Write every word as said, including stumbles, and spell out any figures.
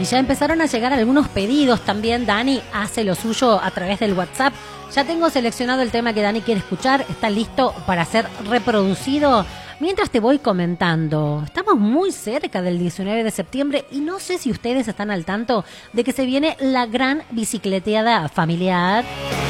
Y ya empezaron a llegar algunos pedidos también. Dani hace lo suyo a través del WhatsApp. Ya tengo seleccionado el tema que Dani quiere escuchar. Está listo para ser reproducido. Mientras te voy comentando, estamos muy cerca del diecinueve de septiembre y no sé si ustedes están al tanto de que se viene la gran bicicleteada familiar.